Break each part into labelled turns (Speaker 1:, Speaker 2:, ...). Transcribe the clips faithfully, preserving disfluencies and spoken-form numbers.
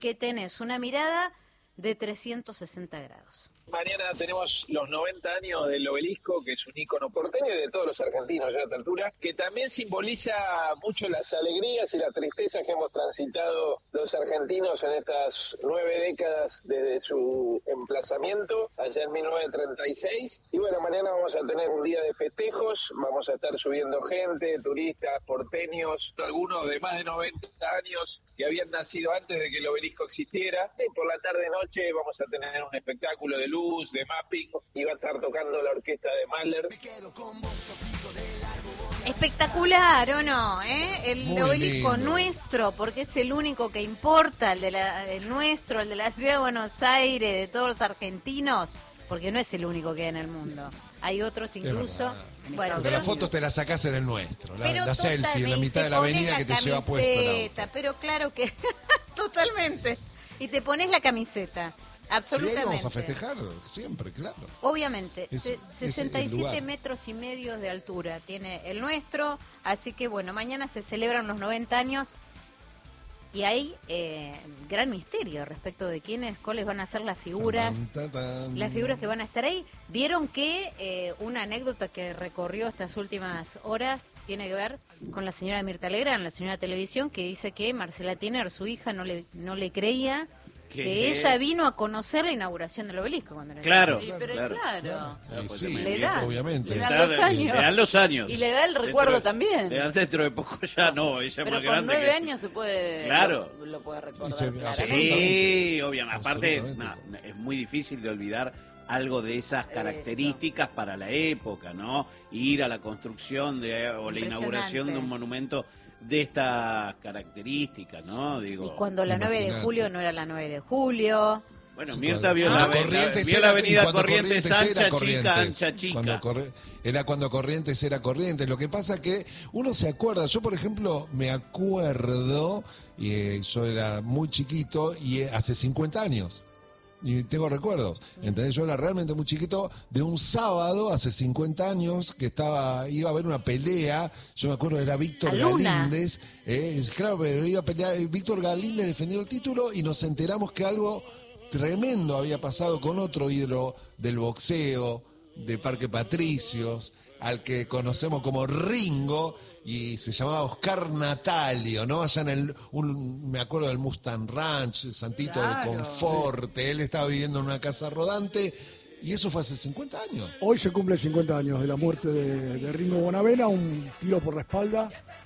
Speaker 1: que tenés una mirada de trescientos sesenta grados.
Speaker 2: Mañana tenemos los noventa años del Obelisco, que es un ícono porteño y de todos los argentinos ya a esta altura, que también simboliza mucho las alegrías y la tristeza que hemos transitado los argentinos en estas nueve décadas desde su emplazamiento, allá en mil novecientos treinta y seis. Y bueno, mañana vamos a tener un día de festejos, vamos a estar subiendo gente, turistas, porteños, algunos de más de noventa años que habían nacido antes de que el Obelisco existiera. Y por la tarde-noche vamos a tener un espectáculo de luz, de mapping, y va a estar tocando la orquesta de Mahler.
Speaker 1: Espectacular, ¿o no? ¿Eh? El
Speaker 3: Muy
Speaker 1: Obelisco
Speaker 3: lindo.
Speaker 1: Nuestro, porque es el único que importa, el de la, el nuestro, el de la ciudad de Buenos Aires, de todos los argentinos, porque no es el único que hay en el mundo. Hay otros incluso. Bueno,
Speaker 3: pero, pero las fotos te las sacás en el nuestro, la,
Speaker 1: pero
Speaker 3: la selfie en la mitad de la
Speaker 1: pones
Speaker 3: avenida
Speaker 1: la
Speaker 3: que te lleva puesto el auto.
Speaker 1: camiseta, pero claro que totalmente. Y te pones la camiseta. Absolutamente.
Speaker 3: Sí, vamos a festejar siempre, claro.
Speaker 1: Obviamente,
Speaker 3: Es-
Speaker 1: se-
Speaker 3: es
Speaker 1: sesenta y
Speaker 3: el
Speaker 1: siete
Speaker 3: lugar.
Speaker 1: metros y medio de altura tiene el nuestro, así que bueno, mañana se celebran los noventa años y hay eh, gran misterio respecto de quiénes, cuáles van a ser las figuras,
Speaker 3: Tan, tan, tan.
Speaker 1: las figuras que van a estar ahí. Vieron que eh, una anécdota que recorrió estas últimas horas tiene que ver con la señora Mirta Legrand, la señora televisión, que dice que Marcela Tiner, su hija, no le, no le creía.
Speaker 4: ¿Qué?
Speaker 1: Que ella vino a conocer la inauguración del Obelisco cuando era
Speaker 4: Claro,
Speaker 1: chiquita.
Speaker 5: Sí, pero
Speaker 4: claro.
Speaker 5: claro,
Speaker 3: Claro, y
Speaker 4: pues
Speaker 3: sí,
Speaker 4: también
Speaker 1: le da.
Speaker 3: obviamente.
Speaker 5: Le dan
Speaker 4: Claro,
Speaker 5: los años.
Speaker 4: Le dan los años.
Speaker 5: Y le da el
Speaker 4: Dentro
Speaker 5: recuerdo
Speaker 4: de-
Speaker 5: también.
Speaker 4: Le dan dentro de poco ya no, ella es
Speaker 5: Pero
Speaker 4: más
Speaker 5: con
Speaker 4: grande
Speaker 5: nueve
Speaker 4: que...
Speaker 5: años se puede,
Speaker 4: Claro.
Speaker 5: lo, lo puede recordar.
Speaker 3: Y se-
Speaker 5: claramente.
Speaker 4: Sí, obviamente. Aparte,
Speaker 3: Absolutamente.
Speaker 4: no, es muy difícil de olvidar algo de esas características para la época, ¿no? Ir a la construcción de, o la inauguración de un monumento de estas características, ¿no? Digo,
Speaker 1: Y cuando la nueve de
Speaker 3: Imagínate.
Speaker 1: julio no era la nueve de julio.
Speaker 4: bueno,
Speaker 3: Sí,
Speaker 4: Mirta
Speaker 3: cuando-
Speaker 4: vio la,
Speaker 3: cuando
Speaker 4: la-
Speaker 3: Corrientes
Speaker 4: vio
Speaker 3: era-
Speaker 4: la
Speaker 3: y
Speaker 4: avenida
Speaker 3: cuando
Speaker 4: Corrientes
Speaker 3: era
Speaker 4: ancha, chica,
Speaker 3: Corrientes,
Speaker 4: ancha, chica.
Speaker 3: cuando Corre- era cuando Corrientes era Corrientes. Lo que pasa que uno se acuerda, yo por ejemplo me acuerdo, y eh, yo era muy chiquito, y eh, hace cincuenta años. Y tengo recuerdos, ¿entendés? Yo era realmente muy chiquito, de un sábado hace cincuenta años que estaba iba a haber una pelea, yo me acuerdo era Víctor
Speaker 1: A Luna.
Speaker 3: Galíndez, eh, claro, pero iba a pelear, Víctor Galíndez defendió el título y nos enteramos que algo tremendo había pasado con otro ídolo del boxeo, de Parque Patricios, al que conocemos como Ringo, y se llamaba Oscar Natalio, ¿no? Allá en el, un, me acuerdo del Mustang Ranch, Santito
Speaker 5: Claro.
Speaker 3: de Conforte, él estaba viviendo en una casa rodante, y eso fue hace cincuenta años.
Speaker 6: Hoy se cumplen cincuenta años de la muerte de, de Ringo Bonavena, un tiro por la espalda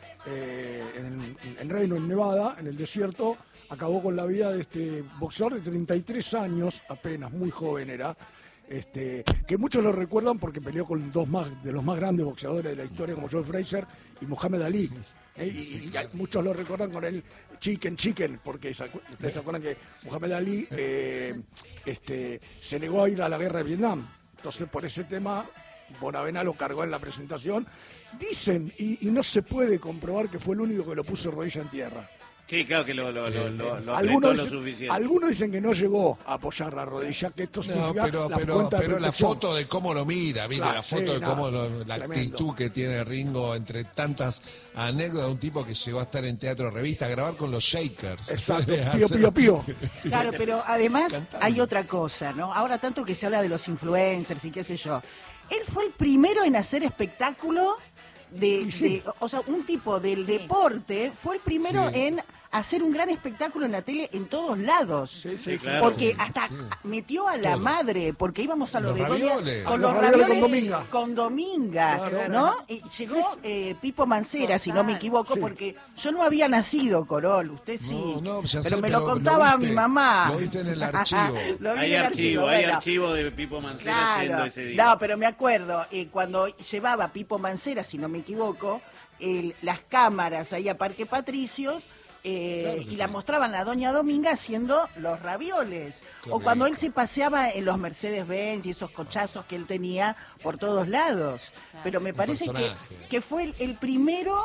Speaker 6: eh, en, en Reno, en Nevada, en el desierto. Acabó con la vida de este boxeador de treinta y tres años, apenas, muy joven era, este, que muchos lo recuerdan porque peleó con dos más, de los más grandes boxeadores de la historia, como Joe Frazier y Muhammad Ali. ¿eh? Y,
Speaker 3: Sí,
Speaker 6: y
Speaker 3: claro.
Speaker 6: muchos lo recuerdan con el Chicken Chicken, porque se acu- ustedes se acuerdan que Muhammad Ali eh, este, se negó a ir a la guerra de Vietnam. Entonces, por ese tema, Bonavena lo cargó en la presentación. Dicen, y, y no se puede comprobar, que fue el único que lo puso rodilla en tierra.
Speaker 4: Sí, claro que lo, lo, lo, lo, lo apretó
Speaker 6: Algunos
Speaker 4: lo
Speaker 6: dicen,
Speaker 4: suficiente.
Speaker 6: algunos dicen que no llegó a apoyar la rodilla, que esto
Speaker 3: No,
Speaker 6: significa
Speaker 3: pero,
Speaker 6: la
Speaker 3: pero,
Speaker 6: cuenta de
Speaker 3: pero la
Speaker 6: protección.
Speaker 3: foto de cómo lo mira, ¿viste?
Speaker 6: Claro,
Speaker 3: la foto
Speaker 6: sí,
Speaker 3: de cómo
Speaker 6: nada,
Speaker 3: lo- la
Speaker 6: tremendo.
Speaker 3: actitud que tiene Ringo entre tantas anécdotas, un tipo que llegó a estar en teatro revista, a grabar con los Shakers.
Speaker 6: Exacto,
Speaker 3: A
Speaker 6: pío,
Speaker 3: hacer-
Speaker 6: pío, pío.
Speaker 5: Claro, pero además
Speaker 3: Cantando.
Speaker 5: hay otra cosa, ¿no? Ahora tanto que se habla de los influencers y qué sé yo. Él fue el primero en hacer espectáculo de,
Speaker 6: Y sí.
Speaker 5: de- o sea, un tipo del deporte, fue el primero
Speaker 3: Sí.
Speaker 5: en hacer un gran espectáculo en la tele en todos lados.
Speaker 6: Sí, sí,
Speaker 4: Sí,
Speaker 6: sí.
Speaker 4: claro.
Speaker 5: Porque
Speaker 3: Sí,
Speaker 5: hasta
Speaker 3: sí.
Speaker 5: metió a la
Speaker 3: Todo.
Speaker 5: madre, porque íbamos a lo
Speaker 3: Los
Speaker 5: de Doña-
Speaker 3: ravioles.
Speaker 5: con
Speaker 6: Los
Speaker 5: los
Speaker 6: ravioles
Speaker 5: ravioles
Speaker 6: con Dominga.
Speaker 5: con Dominga,
Speaker 6: Claro.
Speaker 5: ¿no? Y llegó eh, Pipo Mancera, si no me
Speaker 1: Total.
Speaker 5: equivoco,
Speaker 6: Sí.
Speaker 5: porque yo no había nacido, Corol, usted sí.
Speaker 3: No, no, ya
Speaker 5: pero
Speaker 3: sé,
Speaker 5: me
Speaker 3: pero
Speaker 5: lo
Speaker 3: lo
Speaker 5: contaba
Speaker 3: viste,
Speaker 5: mi mamá.
Speaker 3: lo viste en el archivo.
Speaker 5: Lo vi
Speaker 4: Hay
Speaker 5: en el
Speaker 4: archivo, hay
Speaker 5: bueno.
Speaker 4: archivo de Pipo Mancera haciendo
Speaker 5: Claro,
Speaker 4: ese día.
Speaker 5: no, pero me acuerdo, eh, cuando llevaba Pipo Mancera, si no me equivoco, el- las cámaras ahí a Parque Patricios, eh,
Speaker 3: Claro que
Speaker 5: y la
Speaker 3: sí.
Speaker 5: mostraban a Doña Dominga haciendo los ravioles.
Speaker 3: Qué
Speaker 5: o cuando él
Speaker 3: rico.
Speaker 5: se paseaba en los Mercedes-Benz y esos cochazos que él tenía por todos lados. Pero me
Speaker 3: Un
Speaker 5: parece que,
Speaker 3: personaje.
Speaker 5: que fue el, el primero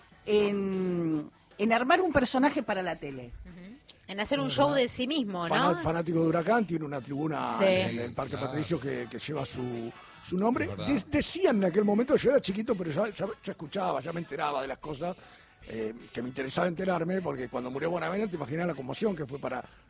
Speaker 5: en, en armar un personaje para la tele.
Speaker 1: En hacer un show de sí mismo, ¿no?
Speaker 6: Fana- fanático de Huracán, tiene una tribuna
Speaker 1: Sí.
Speaker 6: en el Parque
Speaker 3: Claro.
Speaker 6: Patricio que, que lleva su, su nombre.
Speaker 3: Es verdad.
Speaker 6: De- decían en aquel momento, yo era chiquito, pero ya, ya, ya escuchaba, ya me enteraba de las cosas. eh, que me interesaba enterarme, porque cuando murió Bonavena te imaginas la conmoción que fue para